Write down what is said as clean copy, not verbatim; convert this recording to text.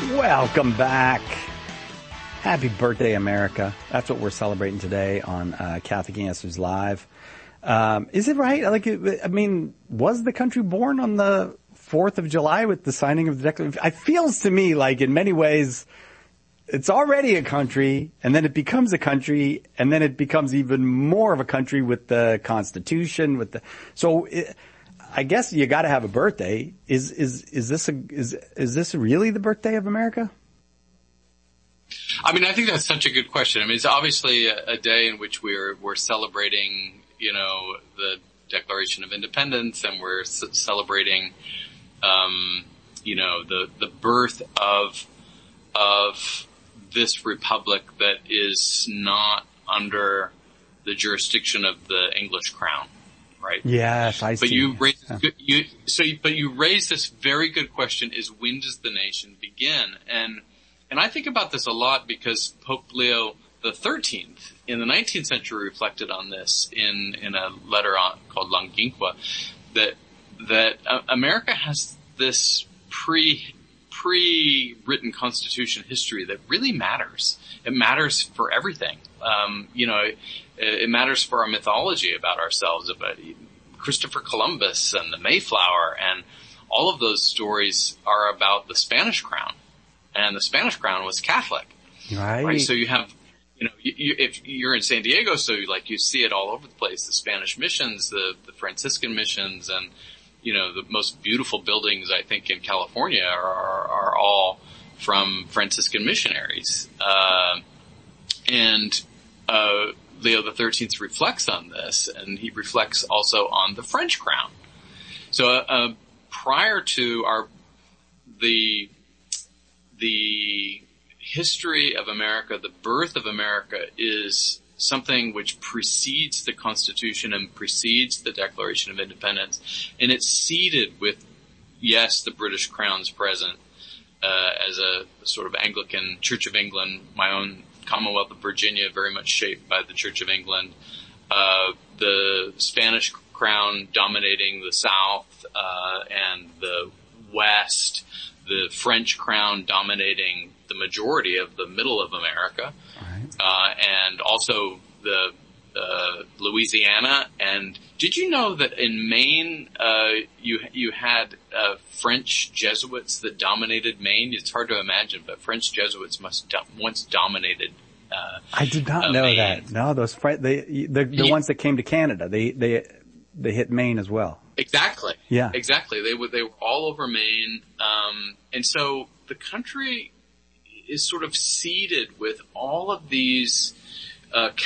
Welcome back. Happy birthday, America. That's what we're celebrating today on Catholic Answers Live. Is it right? Was the country born on the 4th of July with the signing of the Declaration? It feels to me like in many ways it's already a country, and then it becomes a country, and then it becomes even more of a country with the Constitution, I guess you got to have a birthday. Is this really the birthday of America? I think that's such a good question. It's obviously a day in which we're celebrating, the Declaration of Independence, and we're celebrating, the birth of this republic that is not under the jurisdiction of the English crown. Right. Yes, I see. But you raise this very good question: is when does the nation begin? And I think about this a lot because Pope Leo the 13th in the 19th century reflected on this in a letter called Longinqua, that America has this pre-written constitution history that really matters. It matters for everything. It matters for our mythology about ourselves, about Christopher Columbus and the Mayflower, and all of those stories are about the Spanish crown, and the Spanish crown was Catholic. Right. So you have, if you're in San Diego, so you see it all over the place, the Spanish missions, the Franciscan missions, and, the most beautiful buildings, I think, in California are all from Franciscan missionaries. Leo the 13th reflects on this, and he reflects also on the French crown. So, prior to the history of America, the birth of America is something which precedes the Constitution and precedes the Declaration of Independence, and it's seeded with, yes, the British crown's present, as a sort of Anglican Church of England, my own Commonwealth of Virginia, very much shaped by the Church of England, the Spanish crown dominating the South, and the West, the French crown dominating the majority of the middle of America, right. And also the Louisiana. And did you know that in Maine, you had French Jesuits that dominated Maine? It's hard to imagine, but French Jesuits once dominated. I did not know Maine. That. No, those the ones that came to Canada, they hit Maine as well. Exactly. Yeah. Exactly. They were all over Maine, and so the country is sort of seeded with all of these